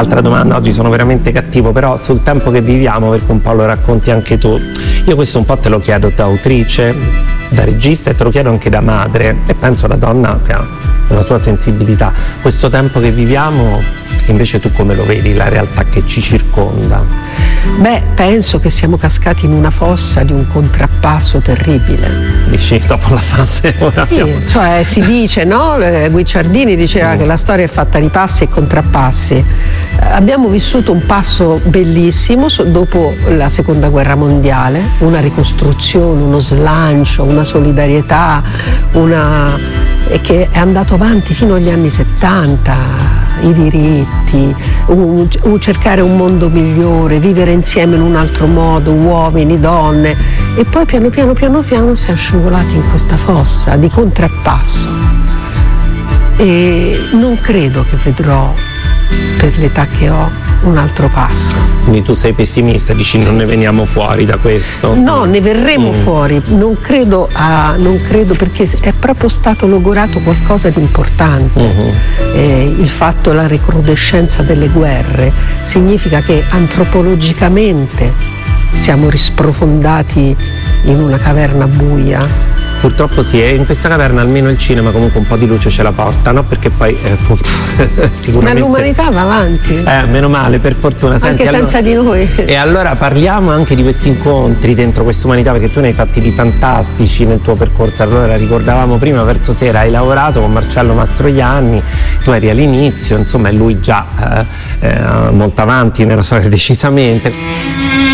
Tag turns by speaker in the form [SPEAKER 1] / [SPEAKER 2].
[SPEAKER 1] Altra domanda, oggi sono veramente cattivo, però sul tempo che viviamo, perché un po' lo racconti anche tu, io questo un po' te lo chiedo da autrice, da regista, e te lo chiedo anche da madre, e penso da donna che ha una sua sensibilità. Questo tempo che viviamo, invece tu come lo vedi, la realtà che ci circonda?
[SPEAKER 2] Beh, penso che siamo cascati in una fossa di un contrappasso terribile.
[SPEAKER 1] Dici, dopo la fase ora
[SPEAKER 2] sì,
[SPEAKER 1] siamo...
[SPEAKER 2] cioè si dice, no? Guicciardini diceva che la storia è fatta di passi e contrappassi. Abbiamo vissuto un passo bellissimo dopo la seconda guerra mondiale, una ricostruzione, uno slancio, una solidarietà, che è andato avanti fino agli anni 70. I diritti, cercare un mondo migliore, vivere insieme in un altro modo, uomini, donne, e poi piano piano siamo scivolati in questa fossa di contrappasso, e non credo che vedrò, per l'età che ho, un altro passo.
[SPEAKER 1] Quindi tu sei pessimista, dici non ne veniamo fuori da questo?
[SPEAKER 2] No, ne verremo fuori, non credo perché è proprio stato logorato qualcosa di importante. Il fatto, la recrudescenza delle guerre significa che antropologicamente siamo risprofondati in una caverna buia.
[SPEAKER 1] Purtroppo sì, e in questa caverna almeno il cinema comunque un po' di luce ce la porta, no? Perché poi appunto sicuramente...
[SPEAKER 2] Ma l'umanità va avanti.
[SPEAKER 1] Meno male, per fortuna.
[SPEAKER 2] Anche senza di noi.
[SPEAKER 1] E allora parliamo anche di questi incontri dentro questa umanità, perché tu ne hai fatti di fantastici nel tuo percorso. Allora ricordavamo prima, verso sera hai lavorato con Marcello Mastroianni, tu eri all'inizio, insomma, e lui già molto avanti nella storia, decisamente.